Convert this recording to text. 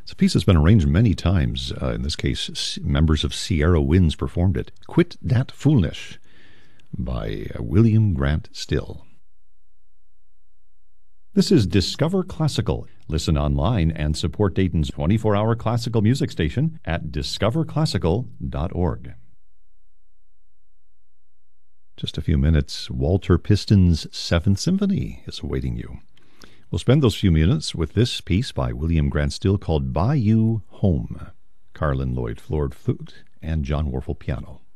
It's a piece that's been arranged many times. In this case, members of Sierra Winds performed it. Quit Dat Foolnish by William Grant Still. This is Discover Classical. Listen online and support Dayton's 24-hour classical music station at discoverclassical.org. Just a few minutes, Walter Piston's Seventh Symphony is awaiting you. We'll spend those few minutes with this piece by William Grant Still called By You Home. Carlin Lloyd Floored flute and John Warfel piano.